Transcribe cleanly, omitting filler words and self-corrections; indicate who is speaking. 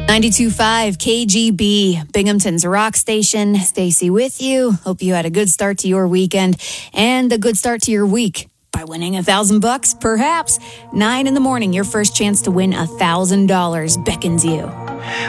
Speaker 1: 92.5 KGB, Binghamton's rock station. Stacy with you. Hope you had a good start to your weekend and a good start to your week by winning $1,000, perhaps. 9 in the morning, your first chance to win $1,000 beckons you.